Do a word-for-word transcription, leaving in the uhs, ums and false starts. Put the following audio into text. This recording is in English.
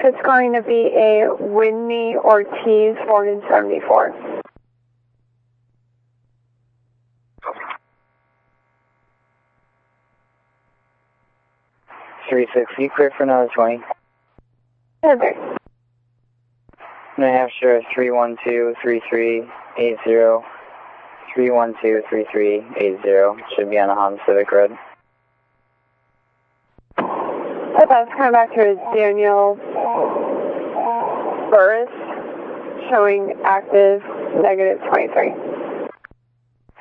it's going to be a Whitney Ortiz Morgan seventy-four. three sixty, clear for another twenty. Okay. New Hampshire three one two three three eight zero. three one two three three eight zero. Should be on the Honda Civic Road. That's coming back to Daniel Burris, showing active negative twenty-three.